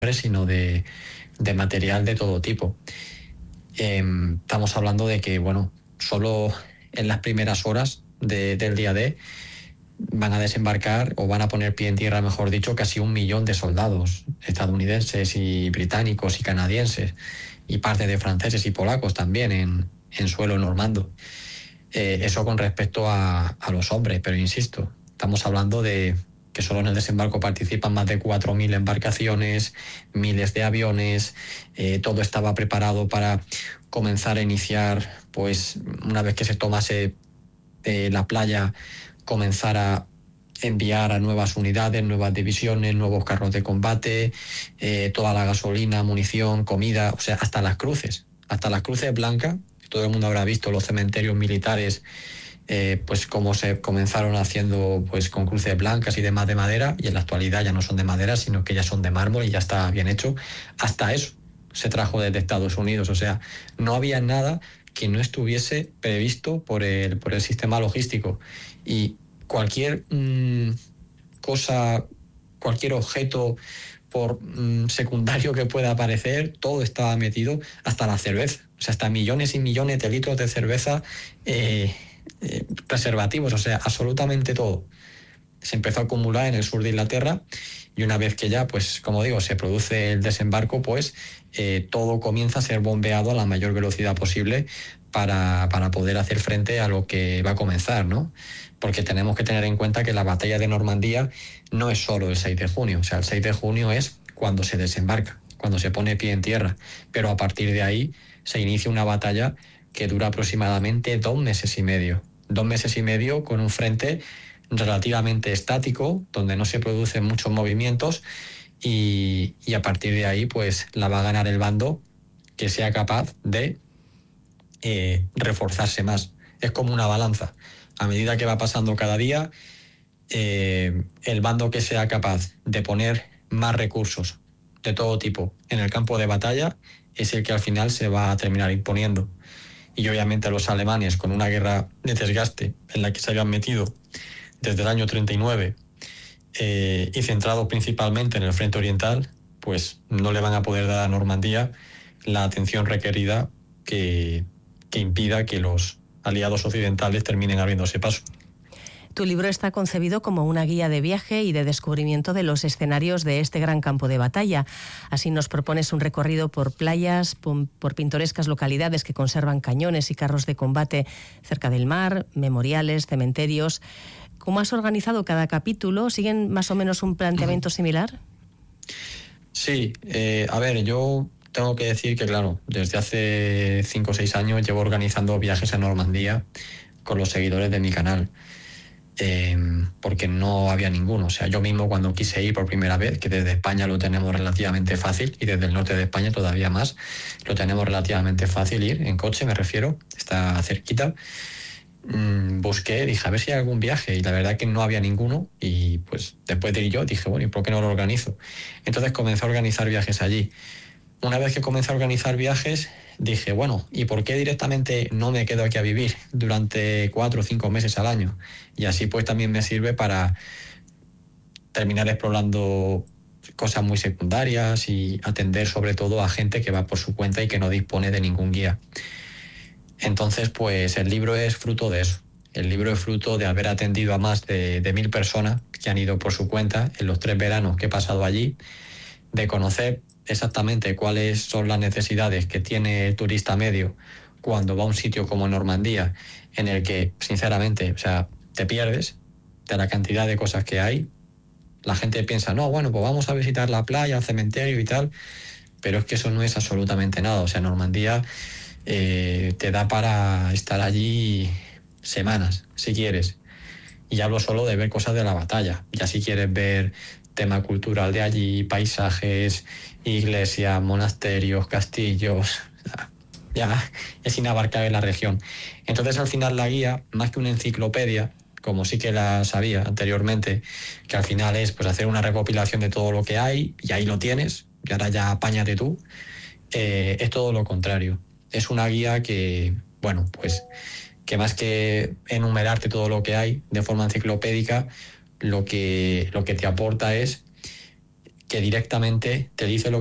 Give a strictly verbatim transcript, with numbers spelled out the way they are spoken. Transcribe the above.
sino de, de material de todo tipo. Eh, estamos hablando de que, bueno, solo en las primeras horas de, del día D van a desembarcar o van a poner pie en tierra, mejor dicho, casi un millón de soldados estadounidenses y británicos y canadienses y parte de franceses y polacos también en, en suelo normando. Eh, eso con respecto a, a los hombres, pero insisto, estamos hablando de que solo en el desembarco participan más de cuatro mil embarcaciones, miles de aviones, eh, todo estaba preparado para comenzar a iniciar, pues una vez que se tomase eh, la playa, comenzar a enviar a nuevas unidades, nuevas divisiones, nuevos carros de combate, eh, toda la gasolina, munición, comida, o sea, hasta las cruces, hasta las cruces blancas. Todo el mundo habrá visto los cementerios militares, eh, pues cómo se comenzaron haciendo pues con cruces blancas y demás de madera, y en la actualidad ya no son de madera, sino que ya son de mármol y ya está bien hecho. Hasta eso se trajo desde Estados Unidos, o sea, no había nada que no estuviese previsto por el, por el sistema logístico. Y cualquier mmm, cosa, cualquier objeto por mmm, secundario que pueda aparecer, todo estaba metido, hasta la cerveza, o sea, hasta millones y millones de litros de cerveza, eh, eh, preservativos, o sea, absolutamente todo. Se empezó a acumular en el sur de Inglaterra, y una vez que ya, pues como digo, se produce el desembarco, pues eh, todo comienza a ser bombeado a la mayor velocidad posible para, para poder hacer frente a lo que va a comenzar, ¿no? Porque tenemos que tener en cuenta que la batalla de Normandía no es solo el seis de junio, o sea, el seis de junio es cuando se desembarca, cuando se pone pie en tierra, pero a partir de ahí se inicia una batalla que dura aproximadamente dos meses y medio, dos meses y medio con un frente relativamente estático, donde no se producen muchos movimientos, y, y a partir de ahí pues la va a ganar el bando que sea capaz de eh, reforzarse más. Es como una balanza. A medida que va pasando cada día, eh, el bando que sea capaz de poner más recursos de todo tipo en el campo de batalla es el que al final se va a terminar imponiendo. Y obviamente los alemanes, con una guerra de desgaste en la que se habían metido desde el año treinta y nueve eh, y centrado principalmente en el frente oriental, pues no le van a poder dar a Normandía la atención requerida que, que impida que los aliados occidentales terminen abriéndose paso. Tu libro está concebido como una guía de viaje y de descubrimiento de los escenarios de este gran campo de batalla. Así nos propones un recorrido por playas, por pintorescas localidades que conservan cañones y carros de combate cerca del mar, memoriales, cementerios. ¿Cómo has organizado cada capítulo? ¿Siguen más o menos un planteamiento similar? Sí, eh, a ver, yo tengo que decir que, claro, desde hace cinco o seis años llevo organizando viajes a Normandía con los seguidores de mi canal. Eh, porque no había ninguno. O sea, yo mismo cuando quise ir por primera vez, que desde España lo tenemos relativamente fácil, y desde el norte de España todavía más, lo tenemos relativamente fácil ir, en coche me refiero, está cerquita, mm, busqué, dije a ver si hay algún viaje, y la verdad que no había ninguno, y pues después de ir yo dije, bueno, ¿y por qué no lo organizo? Entonces comencé a organizar viajes allí. Una vez que comencé a organizar viajes, dije, bueno, ¿y por qué directamente no me quedo aquí a vivir durante cuatro o cinco meses al año? Y así pues también me sirve para terminar explorando cosas muy secundarias y atender sobre todo a gente que va por su cuenta y que no dispone de ningún guía. Entonces, pues el libro es fruto de eso. El libro es fruto de haber atendido a más de, de mil personas que han ido por su cuenta en los tres veranos que he pasado allí, de conocer exactamente cuáles son las necesidades que tiene el turista medio cuando va a un sitio como Normandía, en el que, sinceramente, o sea, te pierdes de la cantidad de cosas que hay. La gente piensa, no, bueno, pues vamos a visitar la playa, el cementerio y tal, pero es que eso no es absolutamente nada. O sea, Normandía eh, te da para estar allí semanas, si quieres. Y hablo solo de ver cosas de la batalla. Ya si quieres ver tema cultural de allí, paisajes, iglesias, monasterios, castillos, ya es inabarcable la región. Entonces al final la guía, más que una enciclopedia, como sí que la sabía anteriormente, que al final es pues hacer una recopilación de todo lo que hay, y ahí lo tienes, y ahora ya apáñate tú, eh, es todo lo contrario. Es una guía que, bueno, pues que más que enumerarte todo lo que hay de forma enciclopédica, lo que, lo que te aporta es que directamente te dice lo